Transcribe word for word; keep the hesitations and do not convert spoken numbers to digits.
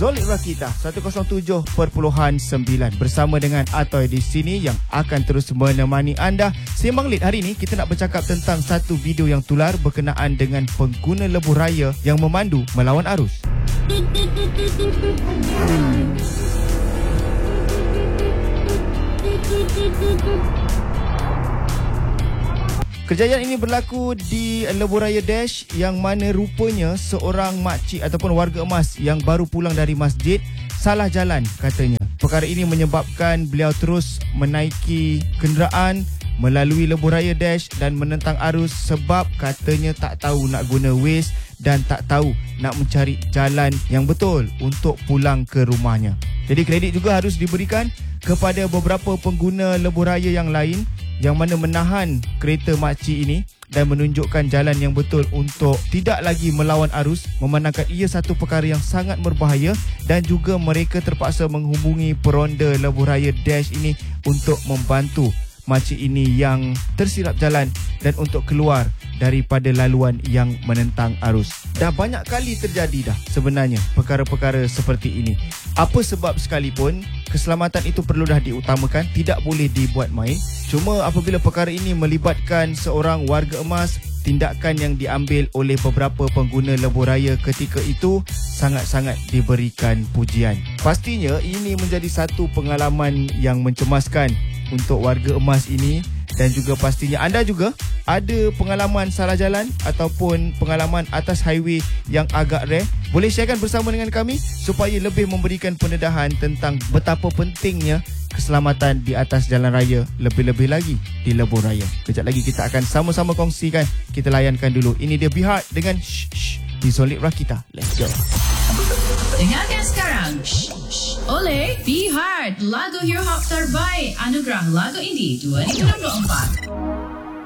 Zolit Rakita seratus tujuh perpuluhan sembilan bersama dengan Atoy di sini yang akan terus menemani anda. Sembang Lit hari ini kita nak bercakap tentang satu video yang tular berkenaan dengan pengguna lebuh raya yang memandu melawan arus. Kejadian ini berlaku di Lebuh Raya Dash yang mana rupanya seorang makcik ataupun warga emas yang baru pulang dari masjid salah jalan katanya. Perkara ini menyebabkan beliau terus menaiki kenderaan melalui Lebuh Raya Dash dan menentang arus sebab katanya tak tahu nak guna Waze dan tak tahu nak mencari jalan yang betul untuk pulang ke rumahnya. Jadi kredit juga harus diberikan kepada beberapa pengguna lebuh raya yang lain yang mana menahan kereta makcik ini dan menunjukkan jalan yang betul untuk tidak lagi melawan arus, memandangkan ia satu perkara yang sangat berbahaya, dan juga mereka terpaksa menghubungi peronda Lebuh Raya Dash ini untuk membantu makcik ini yang tersilap jalan dan untuk keluar daripada laluan yang menentang arus. Dah banyak kali terjadi dah sebenarnya perkara-perkara seperti ini. Apa sebab sekalipun, keselamatan itu perlu dah diutamakan, tidak boleh dibuat main. Cuma apabila perkara ini melibatkan seorang warga emas, tindakan yang diambil oleh beberapa pengguna lebuh raya ketika itu sangat-sangat diberikan pujian. Pastinya ini menjadi satu pengalaman yang mencemaskan untuk warga emas ini, dan juga pastinya anda juga ada pengalaman salah jalan ataupun pengalaman atas highway yang agak rare. Boleh sharekan bersama dengan kami supaya lebih memberikan pendedahan tentang betapa pentingnya keselamatan di atas jalan raya, lebih-lebih lagi di lebuh raya. Kejap lagi kita akan sama-sama kongsikan. Kita layankan dulu. Ini dia Be Hard dengan Shh Shh di Zolit Rakita. Let's go. Dengarkan sekarang Shh Shh oleh Be Hard, lagu hip hop terbaik Anugerah Lagu Indie dua ribu dua puluh empat.